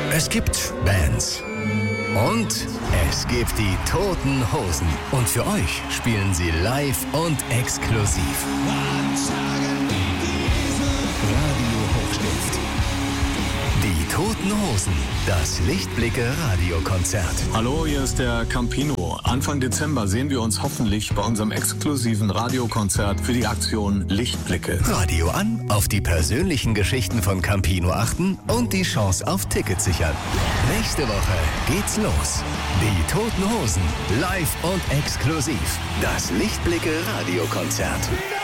Es gibt Bands. Und es gibt die Toten Hosen. Und für euch spielen sie live und exklusiv. Radio Hochstift. Die Toten Hosen. Das Lichtblicke-Radiokonzert. Hallo, hier ist der Campino. Anfang Dezember sehen wir uns hoffentlich bei unserem exklusiven Radiokonzert für die Aktion Lichtblicke. Radio an, auf die persönlichen Geschichten von Campino achten und die Chance auf Tickets sichern. Nächste Woche geht's los. Die Toten Hosen, live und exklusiv. Das Lichtblicke-Radiokonzert.